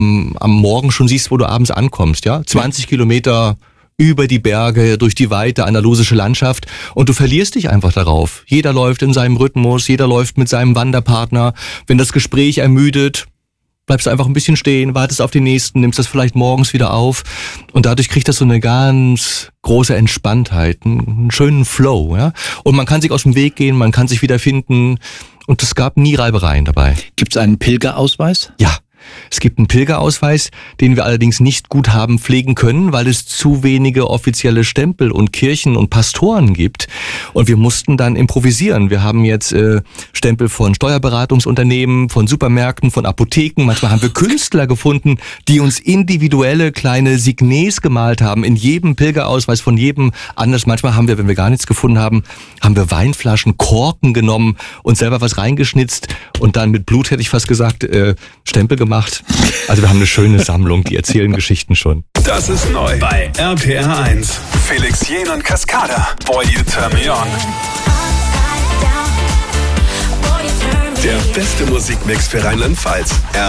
am Morgen schon siehst, wo du abends ankommst, ja? 20 Kilometer über die Berge, durch die weite andalusische Landschaft und du verlierst dich einfach darauf. Jeder läuft in seinem Rhythmus, jeder läuft mit seinem Wanderpartner. Wenn das Gespräch ermüdet, bleibst du einfach ein bisschen stehen, wartest auf den nächsten, nimmst das vielleicht morgens wieder auf und dadurch kriegt das so eine ganz große Entspanntheit, einen schönen Flow, ja? Und man kann sich aus dem Weg gehen, man kann sich wieder finden und es gab nie Reibereien dabei. Gibt es einen Pilgerausweis? Ja. Es gibt einen Pilgerausweis, den wir allerdings nicht gut haben pflegen können, weil es zu wenige offizielle Stempel und Kirchen und Pastoren gibt. Und wir mussten dann improvisieren. Wir haben jetzt Stempel von Steuerberatungsunternehmen, von Supermärkten, von Apotheken. Manchmal haben wir Künstler gefunden, die uns individuelle kleine Signes gemalt haben. In jedem Pilgerausweis von jedem anders. Manchmal haben wir, wenn wir gar nichts gefunden haben, haben wir Weinflaschen, Korken genommen und selber was reingeschnitzt und dann mit Blut, hätte ich fast gesagt, Stempel gemacht. Also wir haben eine schöne Sammlung, die erzählen Geschichten schon. Das ist neu bei RPR 1. Felix Jähn und Cascada. Boy, you turn me on. Der beste Musikmix für Rheinland-Pfalz.